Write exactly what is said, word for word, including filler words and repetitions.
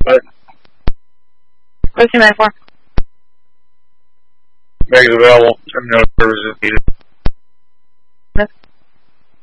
What? What's your metaphor? Make it available. Terminal services needed.